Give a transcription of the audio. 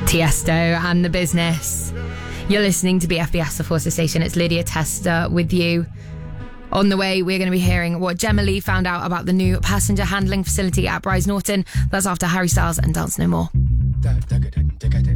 Tiesto and The Business. You're listening to BFBS, the Forces Station. It's Lydia Tester with you. On the way, we're going to be hearing what Gemma Lee found out about the new passenger handling facility at Brize Norton. That's after Harry Styles and Dance No More.